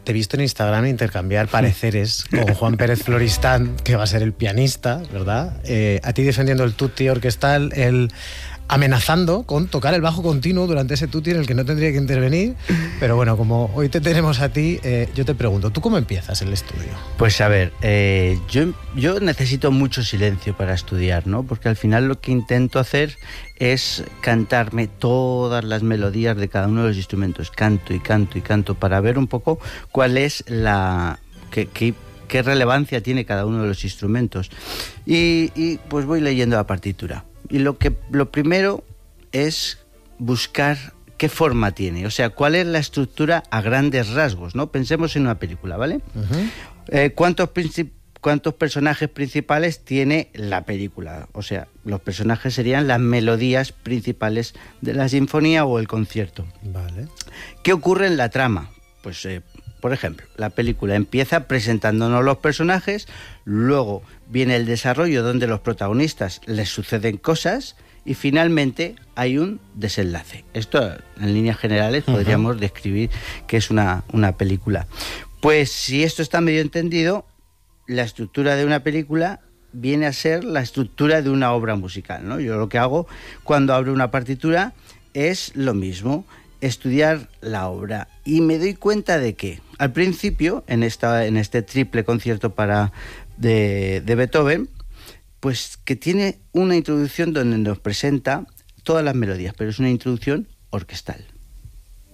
te he visto en Instagram intercambiar pareceres con Juan Pérez Floristán, que va a ser el pianista, ¿verdad? A ti defendiendo el tutti orquestal, él amenazando con tocar el bajo continuo durante ese tutti en el que no tendría que intervenir. Pero bueno, como hoy te tenemos a ti, yo te pregunto, ¿tú cómo empiezas el estudio? Pues a ver, yo necesito mucho silencio para estudiar, ¿no? Porque al final lo que intento hacer es cantarme todas las melodías de cada uno de los instrumentos. Canto y canto y canto para ver un poco cuál es qué relevancia tiene cada uno de los instrumentos. Y pues voy leyendo la partitura. Y lo primero es buscar qué forma tiene, o sea, cuál es la estructura a grandes rasgos, ¿no? Pensemos en una película, ¿vale? Uh-huh. ¿Cuántos personajes principales tiene la película? O sea, los personajes serían las melodías principales de la sinfonía o el concierto. Vale. ¿Qué ocurre en la trama? Pues, por ejemplo, la película empieza presentándonos los personajes, luego viene el desarrollo donde los protagonistas les suceden cosas y finalmente hay un desenlace. Esto, en líneas generales, podríamos describir que es una película. Pues si esto está medio entendido, la estructura de una película viene a ser la estructura de una obra musical, ¿no? Yo lo que hago cuando abro una partitura es lo mismo, estudiar la obra, y me doy cuenta de que al principio, en este triple concierto de Beethoven, pues que tiene una introducción donde nos presenta todas las melodías, pero es una introducción orquestal.